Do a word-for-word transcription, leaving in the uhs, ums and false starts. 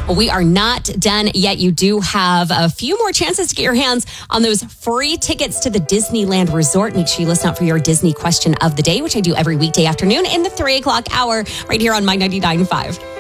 Well, we are not done yet. You do have a few more chances to get your hands on those free tickets to the Disneyland Resort. Make sure you listen out for your Disney question of the day, which I do every weekday afternoon in the three o'clock hour right here on My ninety-nine point five.